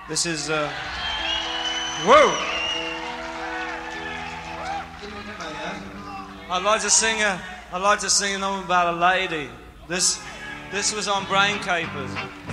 This is, whoa! I'd like to sing a number about a lady. This was on Brain Capers.